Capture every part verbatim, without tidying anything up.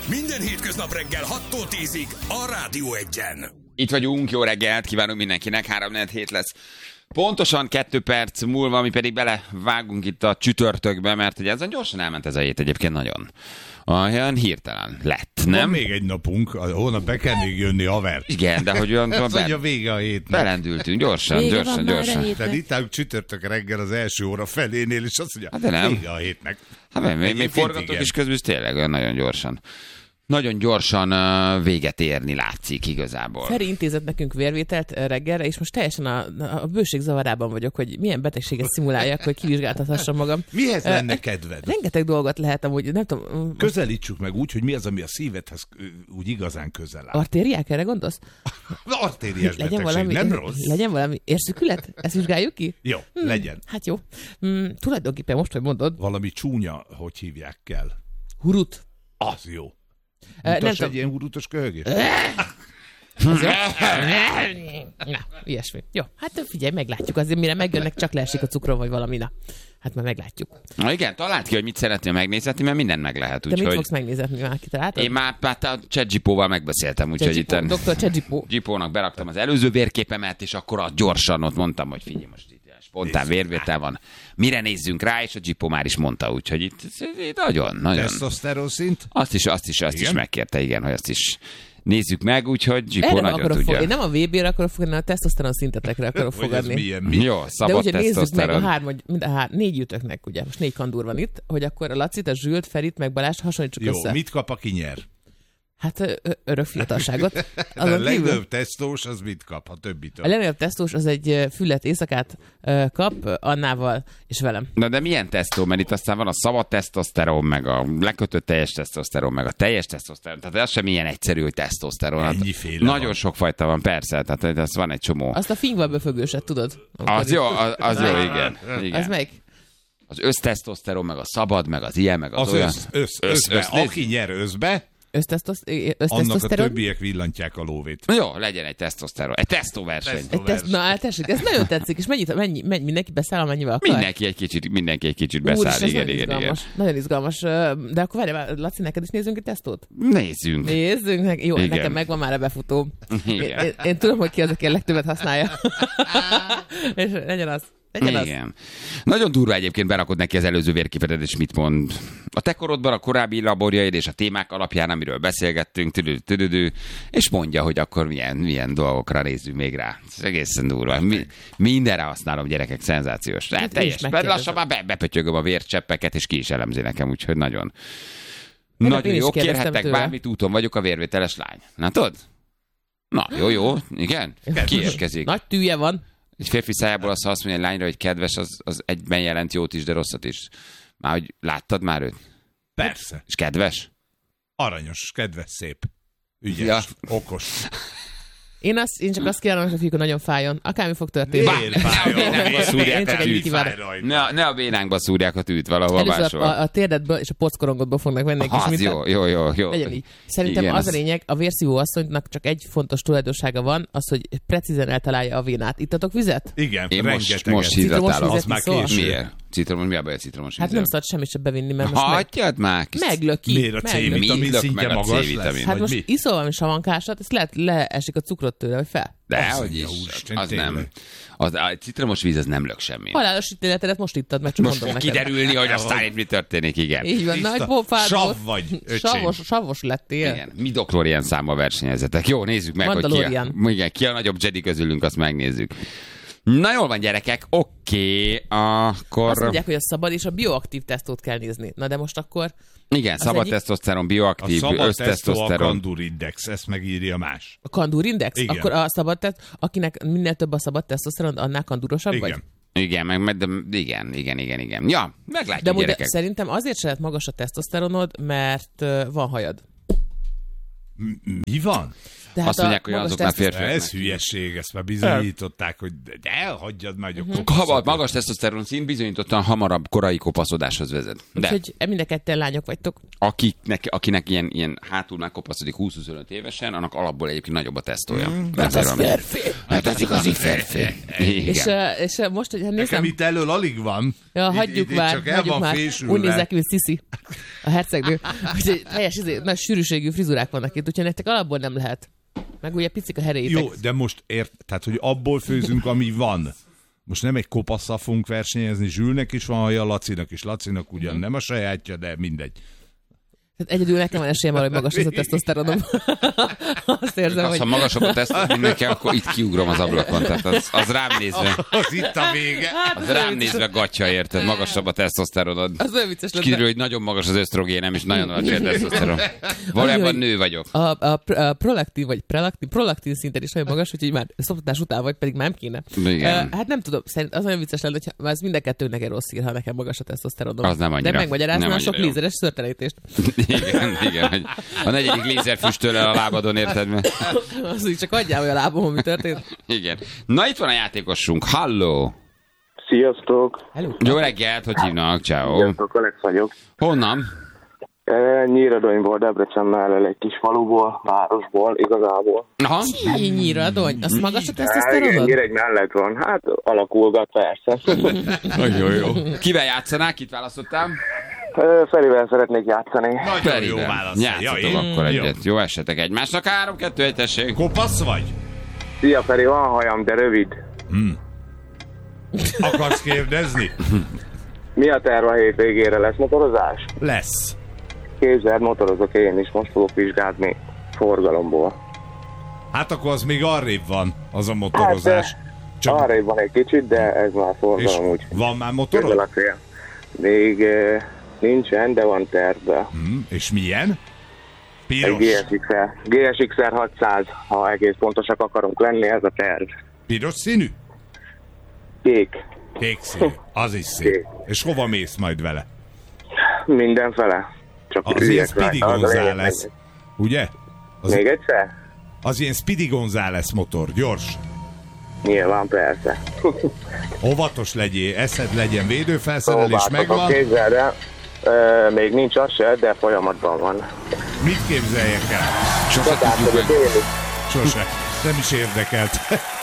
Minden hétköznap reggel hattól tízig a Rádió Egyen. Itt vagyunk, jó reggelt kívánunk mindenkinek, három negyven hét lesz. Pontosan kettő perc múlva, mi pedig belevágunk itt a csütörtökbe, mert ugye ezen gyorsan elment ez a hét egyébként nagyon. Olyan hirtelen lett, nem? Van még egy napunk, a hónap be kell még jönni haver. Igen, de hogy olyan... Ez be... a vége a hétnek. Belendültünk, gyorsan, Vége gyorsan, gyorsan. Tehát itt állunk csütörtök reggel az első óra felénél, és azt mondja, hát de nem. vége a hétnek. Hát még, még, még forgatok is közben, tényleg olyan nagyon gyorsan. Nagyon gyorsan uh, véget érni látszik igazából. Feri intézett nekünk vérvételt reggelre, és most teljesen a, a bőség zavarában vagyok, hogy milyen betegséget szimuláljak, hogy kivizsgáltathassam magam. Mihez lenne kedved? Rengeteg dolgot lehet amúgy, nem tudom. Közelítsük meg úgy, hogy mi az, ami a szívedhez úgy igazán közel áll. Artériák, erre gondolsz? Artériás legyen betegség, valami, nem rossz? Legyen valami érszükület? Ezt vizsgáljuk ki? Jó, hmm, legyen. Hát jó. Hmm, tulajdonképpen most, hogy mondod. Valami csúnya, hogy hívják kell. Hurut. Az jó. Uh, Mutas egy ilyen hurutos köhögés? Na, ilyesmi. Jó, hát figyelj, meglátjuk. Azért mire megjönnek, csak leesik a cukron, vagy valami. Na, hát már meglátjuk. Na igen, találd ki, hogy mit szeretnél megnézetni, mert mindent meg lehet. De mit hogy... fogsz megnézetni, már kitaláltad? Én már, már a ChatGPT-val megbeszéltem, úgyhogy itt doktor ChatGPT. Gipónak beraktam az előző vérképemet, és akkor azt gyorsan ott mondtam, hogy figyelj, most itt spontán vérvétel van. Mire nézzünk rá, és a Gipó már is mondta, úgyhogy itt, itt nagyon, nagyon. Testoszteron szint? Azt is, azt is, azt is megkérte, igen, hogy azt is nézzük meg, úgyhogy Gipó nagyon tudja. Fog, én nem a vé bé-re akarok fogadni, a tesztoszteron szintetekre akarok fogadni. Milyen, mi? Jó, szabad de ugye nézzük meg a három, mind a hár, négy jutöknek, ugye, most négy kandúr van itt, hogy akkor a Lacit, a Zsült, Ferit, meg Balást hasonlítsuk Jó, össze. mit kap, aki nyer? Hát ö- örök fiatalságot. A legnagyobb tesztós az mit kap, a többitől? A legnagyobb tesztós az egy füllet éjszakát ö, kap Annával és velem. Na de milyen tesztó? Mert itt aztán van a szabad tesztoszteron, meg a lekötött teljes tesztoszteron, meg a teljes tesztoszteron. Tehát ez sem ilyen egyszerű, hogy tesztoszteron. Ennyiféle Nagyon van. sok fajta van, persze. Tehát ez van egy csomó. Azt a fingval befögőset, tudod? Az jó, az, az jó, igen. igen. Az melyik? Az össztesztoszteron, meg a szabad, meg az ilyen, meg az, az olyan. Össz, össz, össz, összbe. össz, Aki nyer összbe, Ösztesztoszteron? annak a többiek villantják a lóvét. Jó, legyen egy tesztoszteron. Egy tesztóverseny. Egy teszt, na, hát tessék, ez nagyon tetszik, és mennyit, mennyi, mennyi, mindenki beszáll, amennyivel akar? Mindenki egy kicsit, mindenki egy kicsit beszáll. Úr, igen, igen, igen, igen. Nagyon izgalmas. De akkor várjál, Laci, neked is nézzünk egy tesztót? Nézzünk. Nézzünk. Nek- Jó, Igen. nekem megvan már a befutó. Én, Igen. én, én tudom, hogy ki az, aki a legtöbbet használja. És legyen az. Legyen az. Igen. Nagyon durva egyébként berakod neki az előző vérképedet, és mit mond. A te korodban a korábbi laborjaid és a témák alapján, amiről beszélgettünk, tüdő, tüdődő, és mondja, hogy akkor milyen, milyen dolgokra nézzünk még rá. Ez egészen durva. Mi, mindenre használom, gyerekek, szenzációs. Hát teljes. Lassan már be, bepötyögöm a vércseppeket, és ki is elemzi nekem, úgyhogy nagyon. Nagyon jó, kérhettek tőle. Bármit, úton vagyok a vérvételes lány. Na tudod? Na, jó, jó, igen. Kiérkezik. Nagy tűje van. Egy férfi szájából azt, ha azt mondja egy lányra, hogy kedves, az, az egyben jelent jót is, de rosszat is. Már hogy láttad már őt? Persze. És kedves? Aranyos, kedves, szép. Ügyes, Ja. okos. Én, azt, én csak azt kívánom, hogy a fiúk nagyon fájjon. Akármi fog történni. Miért fájjon? Bénánkba szúrják Én csak a ennyit tűt. kívánom. Ne, ne a bénánkba szúrják a tűt valahol Először máshol. a, a térdedből és a pockorongodból fognak venni egy kis Az mintát. jó, jó, jó, jó. Legyen így. Szerintem Igen, az a az- lényeg, a vérszívó asszonynak csak egy fontos tulajdonsága van, az, hogy precízen eltalálja a vénát. Ittatok vizet? Igen, Én most, rengeteget. most hidratálok. Citromos Az már vizet iszol? késő. Miért? Citromos, mi a baj a citromos Hát vízzel? nem szabad semmit sem bevinni, mert most meg, Hagyjad már! kis- meglöki. Miért a meglöki. C-vitamin Mindök szintje meg a magas C-vitamin. lesz? Hát Vagy most mi? iszol valami savankásat, ezt lehet leesik a cukrot tőle, vagy fel. De, Az hogy ja, is. úristen, Az nem. tényleg. Az, a citromos víz az nem lök semmi. Halálos ítéletedet most ittad, meg csak Most mondom fog neked. kiderülni, hogy aztán itt mi történik, igen. Így van, Tiszta nagy pofád sav volt. vagy, öcsém. Savos, savos lettél. Igen, midoklórián számmal versenyezetek. Jó, nézzük meg, hogy ki Mandalorian. a, igen, ki a nagyobb Jedi közülünk, azt megnézzük. Na jól van, gyerekek, oké, akkor... Azt mondják, hogy a szabad és a bioaktív tesztót kell nézni. Na de most akkor... Igen, szabad egyik- tesztoszteron, A bioaktív, szabad tesztó a össztesztoszteron. kandurindex, ezt megírja más. A kandúrindex? Igen. Akkor a szabad teszt, akinek minél több a szabad tesztoszteron, annál kandúrosabb vagy? Igen. Igen, meg, meg de, igen, igen, igen, igen. Ja, meglátjuk, De amúgy gyerekek. szerintem azért se lehet magas a tesztoszteronod, mert uh, van hajad. M- Mi van? Tehát Azt mondják, hogy magas azoknál tesztoszteron- férfiak. Ez hülyeség, ezt már bizonyították, hogy de hagyjad már, hogy a Ha kopaszok. magas tesztoszteron szint bizonyítottan hamarabb korai kopaszodáshoz vezet. De Úgyhogy mind a ketten lányok vagytok. akiknek, akinek ilyen, ilyen hátul már kopaszodik húsz-huszonöt évesen, annak alapból egyébként nagyobb a tesztója. Mm, Hát az férfi. Hát az igazi férfi. És, Igen. uh, és uh, most, hogy hát Nekem nézem, itt elől alig van. ja, Itt- hagyjuk itt- itt már, csak el hagyjuk van már. fésülve. Úgy nézzek ki, mint Sisi, a hercegnő. Úgyhogy teljes, izé, nagy sűrűségű frizurák vannak itt, úgyhogy nektek alapból nem lehet. Meg ugye picik a heréitek. Jó, de most ért, tehát, hogy abból főzünk, ami van. Most nem egy kopasszal fogunk versenyezni, Zsülnek is van haja, Lacinak is. Lacinak ugyan nem a sajátja, de mindegy. Tehát egyedül nekem van esélyem arra, hogy magas az a tesztoszteronom. Azt érzem, Az, ha hogy... magasabb a tesztet, mint nekem, akkor itt kiugrom az ablakon. Tehát az, az rám nézve, Az itt a vége. az rám nézve gatya, érted? Magasabb a tesztoszteronod. Az olyan vicces És lenne. kiderül, hogy nagyon magas az ösztrogénem, és nagyon alacsony a tesztoszteron. Valójában hogy- nő vagyok. A, a, pr- a prolaktin, vagy prelaktin, prolaktin szinten is olyan magas, úgyhogy már szoptatás után vagy, pedig már nem kéne. Igen. Uh, hát nem tudom, szerint az olyan vicces lenne, hogy az mind a kettőnek egy rossz ír, ha nekem magas a tesztoszteronom. Az nem annyira. De megmagyarázná Nem a sok annyira jó. lézeres szörtelejtést. Igen, igen. Hogy a negyedik lézer füstöl el a lábadon, érted? Mert... Az így csak adjál, hogy a lábomon mi történt. Igen. Na, itt van a játékosunk. Halló! Sziasztok! Hello. Jó reggelt, hogy hívnak? Ciao. Sziasztok, Alex vagyok. Honnan? E, Nyíradonyból, Debrecen mellett egy kis faluból, városból, igazából. Aha. Nyíra, adony. Az magas a E, igen, tesztoszteronod? Nyíregy mellett van. Hát alakulgat persze. Nagyon jó. Kivel játszanál? Kit választottál? E, Ferivel szeretnék játszani. Nagyon jó válasz. Játszatok Ja, akkor jó. egyet. Jó esetek egymásnak. Három, kettő, egy, tessék. Kopasz vagy? Szia Feri, van hajam, de rövid. Akarsz kérdezni? Mi a terv a hétvégére? Lesz motorozás? Lesz. Képzeld, motorozok én is, most fogok vizsgálni forgalomból. Hát akkor az még arrébb van, az a motorozás. Csak... Arrébb van egy kicsit, de ez már És forgalom úgy. van már Közel motorod? a cél. Még e, nincsen, de van tervbe. Hm, és milyen? Egy Piros. gé es iksz-er. gé es iksz-er hatszáz, ha egész pontosak akarunk lenni, ez a terv. Piros színű? Kék. Kék színű. Az is szép. Kék. És hova mész majd vele? Mindenfele. Csak Az ilyen üljek Speedy rajta, az a lényeg, González. meg- Ugye? Az, Még egyszer? az ilyen Speedy González motor. Gyors. Nyilván, persze. Óvatos legyél, eszed legyen, védőfelszerelés megvan. Képzeld el, ö, még nincs az se, de folyamatban van. Mit képzeljek el? Sose Tehát, tudjuk hogy meg. éli. Sose. Nem is érdekelt.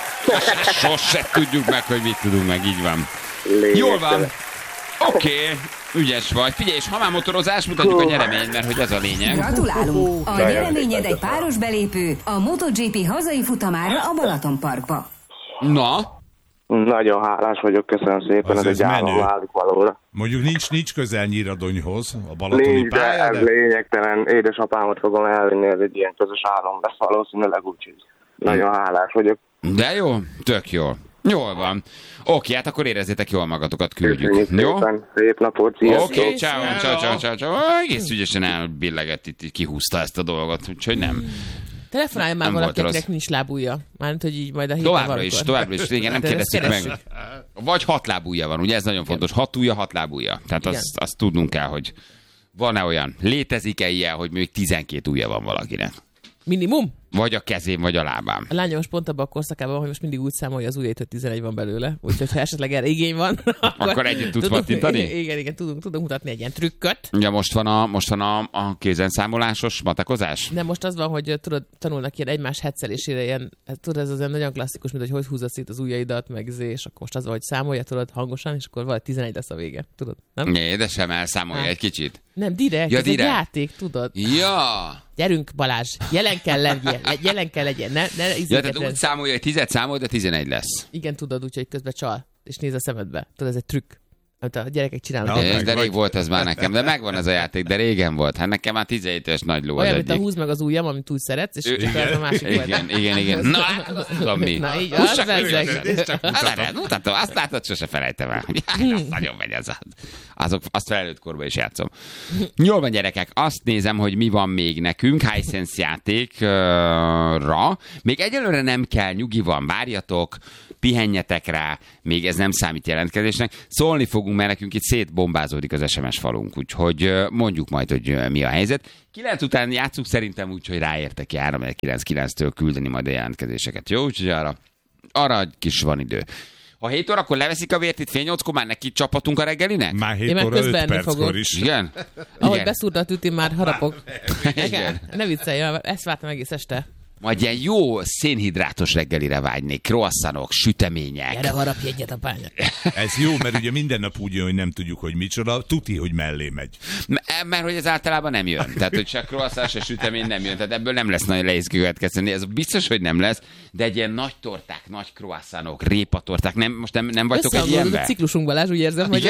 Sose tudjuk meg, hogy mit tudunk meg. Így van. Lényegtelen. Jól van. Oké. Ügyes vagy. Figyelj, és ha már motorozás, mutatjuk a nyereményt, mert hogy ez a lényeg. Gratulálunk! A nyereményed egy páros belépő a MotoGP hazai futamára a Balatonparkba. Na, Nagyon hálás vagyok, köszönöm szépen, Az ez ez egy álom menő. válik valóra. Mondjuk nincs, nincs közel Nyíradonyhoz, a balatoni Nincs, de pálya, ez de... lényegtelen. Édesapámat fogom elvinni, ez egy ilyen közös álom lesz valószínűleg, úgyhogy nagyon hálás vagyok. de jó, tök jó. Jól van. Oké, hát akkor érezzétek jól magatokat, küldjük. Köszönjük Jó? szépen, szép napot, sziasztok! Oké, ciao, ciao, ciao, ciao, ciao. Egész ügyesen elbillegett itt, kihúzta ezt a dolgot, úgyhogy nem. Telefonálj már Nem volt valakinek rossz. nincs lábúja. Mármint, hogy így majd a héten Továbbra valamikor. is, továbbra is, igen, nem De ezt kérdeztük meg. keressük. Vagy hat lábúja van, ugye ez nagyon fontos. Hat ujja, hat lábúja. Tehát Igen. azt, azt tudnunk kell, hogy van-e olyan, létezik-e ilyen, hogy még tizenkét ujja van valakinek. Minimum? Vagy a kezén, vagy a lábán. A lányom most pont abban a korszakában van, hogy most mindig úgy számolja az ujjait, hogy tizenegy van belőle. Úgyhogy ha esetleg erre igény van, akkor, Akkor együtt tudsz tudunk- pattintani? Igen, igen, tudunk, tudunk mutatni egy ilyen trükköt. Ugye most van a, most van a, a kézenszámolásos matekozás? De most az van, hogy tudod, tanulnak ilyen egymás hetszelésére, ilyen, hát tudod, ez az olyan nagyon klasszikus, mint hogy hogy húzod szét az ujjaidat, meg zé, és akkor most az van, hogy számolja, tudod, hangosan, és akkor vagy tizenegy lesz a vége, tudod, nem? Ne, de sem elszámolja Hát. egy kicsit. Nem, direkt, Ja, ez egy direkt. játék, tudod. Ja! Gyerünk, Balázs, jelen kell legyen, le- jelen kell legyen, ne, ne Ja, izéket tehát úgy rend- számolja, hogy tizet számol, de tizenegy lesz. Igen, tudod, úgyhogy közben csal, és néz a szemedbe. Tudod, ez egy trükk, amit a gyerekek csinálnak. Ja, És meg de vagy. rég volt ez már nekem, de megvan ez a játék, de régen volt. Hát nekem már tizenhét éves nagy ló az Olyan, mint a egyik. húzd meg az ujjam, amit úgy szeretsz, és Igen. csak az a másik Igen, oldal. igen, igen. Na, hát azt tudom mi. Na így, Húss az csak bezzeg. meg, csak mutatom, mutatom, azt látod, sose felejtem el. Jaj, azt nagyon megy az. Azok, azt felnőtt korban is játszom. Jól van, gyerekek, azt nézem, hogy mi van még nekünk Hisense játékra. Még egyelőre nem kell, nyugi van, várjatok, pihenjetek rá, még ez nem számít jelentkezésnek. Szólni fogunk fogunk, mert nekünk itt szétbombázódik az es em es falunk, úgyhogy mondjuk majd, hogy mi a helyzet. kilenc után játszunk szerintem úgy, hogy ráértek ki három kilenc kilenctől küldeni majd a jelentkezéseket. Jó, úgyhogy arra, arra kis van idő. Ha hét órakor leveszik a vért, itt fél nyolckor már neki csapatunk a reggelinek? Már hét Én óra öt perckor is. Igen? Ahogy Igen. beszúrta a tüti, már harapok. Igen. Ne viccelj, ezt vártam egész este. Majd ilyen jó szénhidrátos reggelire vágynék. Croissantok, sütemények. Gyere, harapj egyet a pányat. Ez jó, mert ugye minden nap úgy jön, hogy nem tudjuk, hogy micsoda, tuti, hogy mellé megy. M- mert hogy ez általában nem jön. Tehát, hogy se croissant, se sütemény nem jön. Tehát ebből nem lesz nagyon nehéz következteni. Ez biztos, hogy nem lesz, de egy ilyen nagy torták, nagy croissantok, répatorták, nem, most nem, nem vagytok egy ilyenben? a ciklusunk, Balázs, úgy érzem, hogy...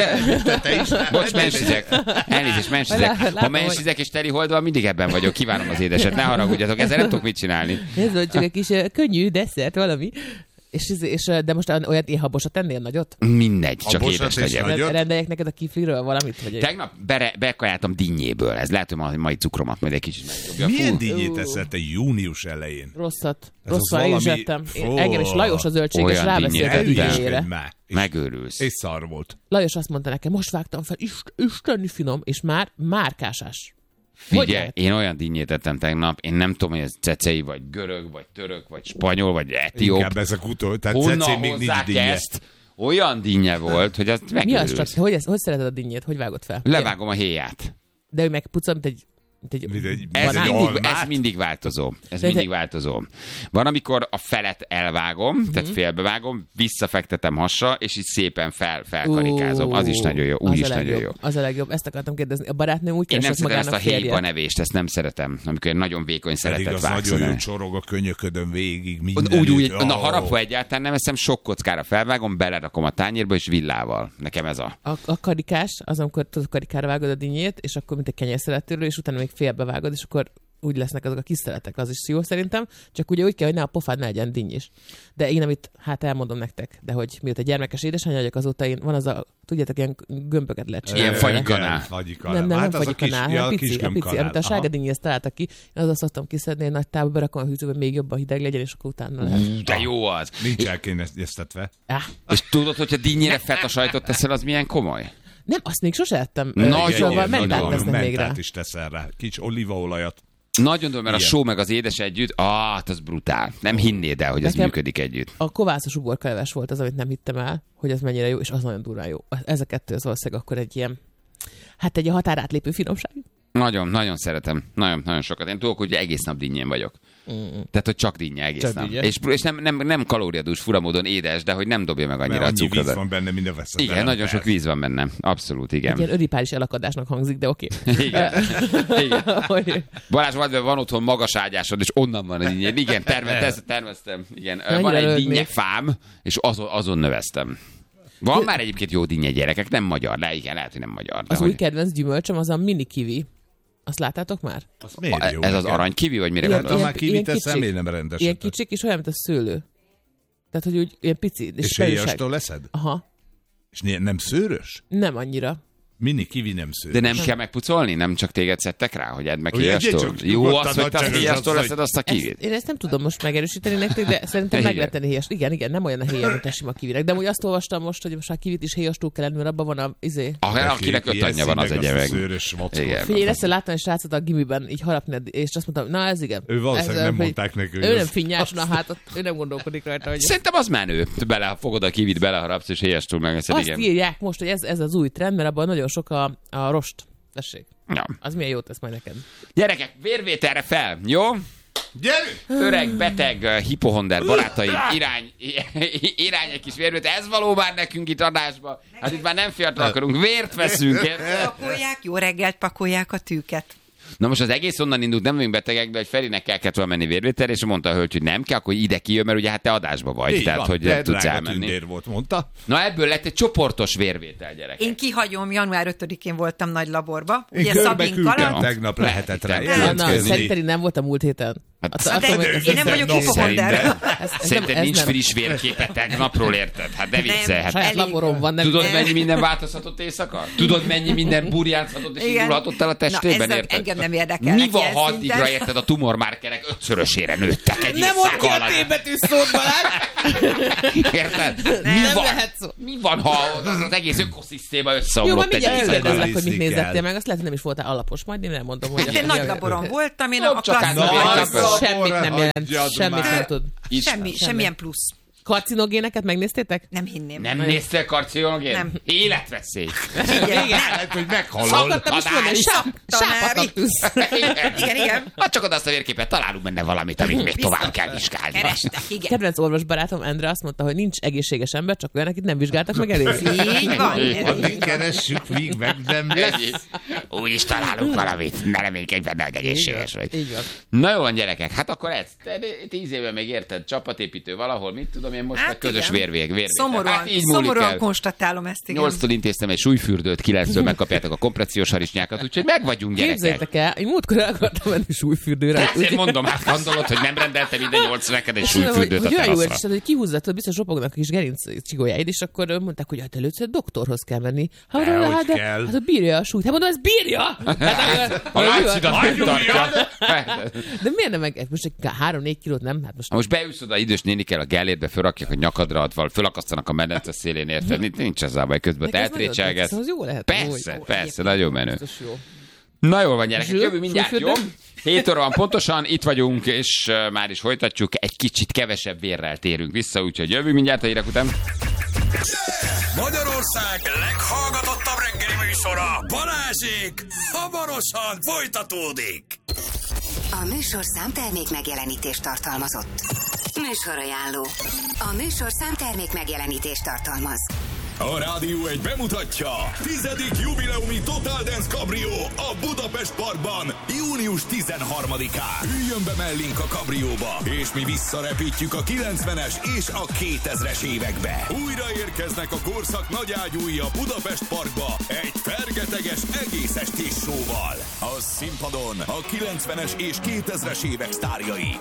Bocs, mensizek. Elnézést, mensizek. Ha mensizek és teli hold van, mindig ebben vagyok. Kívánom az édeset, ne haragudjatok, ezzel nem tudok mit csinálni. Ez volt csak egy kis uh, könnyű desszert, valami. És, és, de most olyat éhabosat tennél nagyot? Mindegy, csak Habosat édes és legyen. nagy- Nagyot? Rendeljek neked a kifliről valamit? Vagy egy... Tegnap bere, bekajáltam dinnyéből. Ez lehet, hogy a mai cukromat majd egy kicsit megdobja. Milyen Fú, dinnyét eszel te június elején? Rosszat. Ez Rosszal az én is valami- ettem. Én, Fó. engem is Lajos a zöldség, és Olyan rábeszélt a dinnyét ettem. dinnyére. Már. És, Megőrülsz. és szar volt. Lajos azt mondta nekem, most vágtam fel, ist, isteni finom, és már márkásás. Hogy Figyelj, lehet? én olyan dinnyét ettem tegnap, én nem tudom, hogy ez cecei, vagy görög, vagy török, vagy spanyol, vagy etióp. Inkább ezek utol. Tehát Honnan cecé még nincs hozzák dinnye. ezt? Olyan dinnye volt, hogy az Mi az megőrülsz. csak? Hogy, ez, hogy szereted a dinnyét? Hogy vágod fel? Levágom a héját. De ő megpucol, mint egy, mint egy, Mint egy- Ez banán. egy mindig, almát? ez mindig változó. Ez De- mindig változó. Van, amikor a felet elvágom, Mhm. tehát félbevágom, visszafektetem hasra, és így szépen fel, felkarikázom. Az is Ó, nagyon jó. az Úgy a is nagyon legjobb, jó. Az a legjobb. Ezt akartam kérdezni. A barátnőm úgy Én nem keresett szeretem ezt a magának héjba férjet. nevést, ezt nem szeretem. Amikor egy nagyon vékony Pedig szeretet az vágsz. nagyon jó ne. csorog a könyöködön végig. Minden Úgy, úgy, üt- na Ó. harapva egyáltalán nem eszem, sok kockára felvágom, belerakom a tányérba, és villával. Nekem ez a... A, a karikás, az, amikor tudod, karikára vágod a dinnyét, és akkor mint egy kenyérszeletőről, és utána még félbevágod, és akkor úgy lesznek azok a kis szeletek, az is jó szerintem, csak ugye úgy kell, hogy ne a pofád ne legyen dinny is. De én amit, hát elmondom nektek, de hogy mióta gyermekes édesanyja vagyok, azóta én, van az a, tudjátok, ilyen gömböket lehet Ilyen Igen, fagyikanál. fagyikanál. Nem, nem, Hát nem az a kis, fagyikanál, ja, hát a pici, kis a pici, gömbkanál. amit a Aha. sárga dinnyét találtak ki, én azzal szoktam kiszedni, egy nagy távba berakom a hűtőbe, még jobban hideg legyen, és akkor utána lehet. De jó az. Nincs elkényeztetve. Ah, És tudod, hogyha dinnyére feta sajtot teszel, az milyen komoly? nem, azt még sose ettem. Nagyon, Szóval nagyon, mentát nagyon. tesznek még rá. Mentát is teszel rá. Kicsi olívaolajat. Nagyon durva, mert a Igen. só meg az édes együtt, ah, hát az brutál. Nem hinnéd el, hogy ez Nekem- működik együtt. A kovászos uborkaleves volt az, amit nem hittem el, hogy ez mennyire jó, és az nagyon durván jó. Ez a kettő az valószínűleg akkor egy ilyen, hát egy határátlépő finomság. Nagyon, nagyon szeretem. Nagyon, nagyon sokat. Én tudok, hogy egész nap dinnyén vagyok. Mm. Tehát, hogy csak dinnye egész Csak nap. dinnye. És, és nem, nem, nem kalóriadús, furamódon édes, de hogy nem dobja meg annyira Mert a annyi víz cukrot. van benne, minden veszed. Igen, nagyon sok víz van benne. Abszolút, Egy igen. ilyen öripális elakadásnak hangzik, de oké. Igen. Igen. Hogy- Balázs, van, van otthon magas ágyásod, és onnan van a dinnye. Igen, terveztem, terveztem. Igen. Annyira Van egy rögnék. dinnye fám, és azon, azon növeztem. Van már egyébként jó dinnye gyerekek, nem magyar, de igen, lehet, hogy nem magyar. De Az hogy... új kedvenc gyümölcsöm az a mini kiwi. Azt láttátok már? Az miért jó? Ez az neked? aranykivi, vagy mire Ilyen- gondolsz? Már ilyen kiviteszem, kicsik. én nem rendeset. Ilyen kicsik, és olyan, mint a szőlő. Tehát, hogy úgy ilyen pici. És, És belülság. héjastól leszed? Aha. És ne- nem szőrös? Nem annyira. Mini kivi nem szőrös. De nem kell megpucolni? Nem csak téged szedtek rá, hogy edd meg Ugye, héjastól? csak Jó nyugodtan az, hogy te a nagyságos héjastól az, leszed hogy- azt a Ezt, kivit. én ezt nem tudom most megerősíteni nektek, de szerintem meg Igen. lehet tenni héjas. Igen, igen, nem olyan a héja, mint a sima kivinek. De úgy azt olvastam most, hogy most a kivit is héjastól kell lenni, mert abban van a izé. Ah, akinek öt anyja van, az egy meg. Szőrös vackó. Igen. Figyelj, én egyszer láttam egy srácot a gimiben így harapni, és azt mondtam, na ez igen. Ő valószínűleg Ez, nem hogy mondták neki, hogy Ő nem az- finnyás, na hát ott, ő nem gondolkodik rajta, hogy... Szerintem az menő. Bele, fogod a kivit, beleharapsz, és héjastól megveszed, Azt igen. írják most, hogy ez, ez az új trend, mert abban nagyon sok a, a rost. Tessék. Ja. Az milyen jót tesz majd neked. Gyerekek, vérvételre fel, jó? Gyerünk! Öreg, beteg, uh, hipohonder barátaim, irány, irány egy kis vérvétel. Ez való már nekünk itt adásba. Hát itt már nem fiatal akarunk, vért veszünk. érted? Pakolják, jó reggelt pakolják a tűket. Na most az egész onnan indult, nem vagyunk betegek, de hogy Ferinek el kellett volna menni vérvételre, és mondta a hölgy, hogy nem kell, akkor ide kijön, mert ugye hát te adásba vagy, Így tehát van, hogy de nem tudsz drága elmenni. tündér volt, mondta. Na ebből lett egy csoportos vérvétel, gyerek. Én kihagyom, január ötödikén voltam nagy laborba. Én Ugye körbe Szabink küldtem, alatt. tegnap lehetett rá Lehetett. Na, jelentkezni. szerinted nem volt a múlt héten. Hát, Attól- attól még én nem ez- vagyok nem hipohonder. Szerintem, Ez- ez szerintem nem- ez nincs nem. friss vérképe tegnapról, érted? Hát ne viccelj. Hát Saját Elég. laborom van, nem tudod, Nem. mennyi minden változhatott éjszaka? Tudod, mennyi minden burjánzhatott és Igen. indulhatott el a testében, Na, ez érted? engem nem érdekelnek Mi van, ilyen ha addigra, szinten? érted, a tumormárkerek ötszörösére nőttek egy Nem ott éjszaka ki a alatt? T-betű szót, Balázs! Érted? Mi Nem van, lehet szó. mi van, ha az, az egész ökoszisztéma Jó, már összeomlott egy mindjárt éjszaka kérdezlek, alatt? hogy mit Elviszik nézettél el. meg, azt lehet, hogy nem is voltál alapos, majd én elmondom, hogy... Hát én akkor- nagy laboron voltam, én Ott a csak klasszikus... át- Az Laboron semmit nem jelent, hagyjad semmit már. nem tud. Itt Semmi, sem. semmilyen plusz. Karcinogéneket megnéztétek? Nem hinném. Nem néztél karcinogén? Nem. Életveszély. Igen. Lehet, hogy meghallod. Szakadtam is mondani, sáp, Tanári. sápadnak tűz. Igen, igen. Hát csak oda azt a vérképet, találunk benne valamit, amit még tovább kell vizsgálni. Kerestek, igen. Kedvenc orvosbarátom Endre azt mondta, hogy nincs egészséges ember, csak olyan, akit nem vizsgáltak meg elég. Így van. Addig keressük, míg meg nem lesz. Ennyi. Úgy is találunk valamit. Ne reménykedj benne, hogy egészséges vagy. Így van. Na jó van, gyerekek, hát akkor ez. Te tíz éve még érted, csapatépítő valahol, mit tudom én most, Hát meg közös igen. vérvég. vérvég. Szomorúan, Hát így múlik szomorúan el. konstatálom ezt, igen. Nyolctól intéztem egy súlyfürdőt, kilenctől megkapjátok a kompressziós harisnyákat, úgyhogy meg vagyunk, gyerekek. Képzeljétek el, én múltkor el akartam menni súlyfürdőre. Ezért mondom, hát gondolod, hogy nem rendeltem minden nyolc neked egy És mondom, súlyfürdőt a hogy, hogy olyan jó érzés, teraszra. hogy kihúzzatod, biztos ropognak a kis gerinc csigolyáid, és akkor ö, mondták, hogy hát először doktorhoz kell menni. Hát, Dehogy mondom, hát, de, kell. hát, bírja a súlyt. Hát mondom, ez bírja! Hát, A láncidat nem tartja. de miért nem meg? Most egy három-négy kilót nem? Hát most Ha most beülsz oda idős nénikkel a gellérbe, fölrakják a nyakadra, adval, fölakasztanak a medence szélén, érted? Nincs- Nincs ezzel baj, közben Nekem ez nagyon eltrécselgetsz. tetszett, az jó lehet. Persze, amúgy. persze, nagyon menő. Biztos jó. Na jól van, gyerekek, Zsül, jövő mindjárt, jó? súlyfürdő? hét óra van pontosan, itt vagyunk, és uh, már is folytatjuk, egy kicsit kevesebb vérrel térünk vissza, úgyhogy jövő mindjárt a hírek után. Magyarország leghallgatottabb reggeli műsora, Balázsék, hamarosan folytatódik. A műsorszám termék megjelenítést tartalmazott. Műsorajánló. A műsorszám termék megjelenítést tartalmaz. A Rádió egy bemutatja tizedik jubileumi Total Dance Cabrio a Budapest Parkban június tizenharmadikán. Üljön be mellénk a kabrióba, és mi visszarepítjük a kilencvenes és a kétezres évekbe. Újra érkeznek a korszak nagyágyúi a Budapest Parkba egy fergeteges egész estés showval. A színpadon a kilencvenes és kétezres évek sztárjai.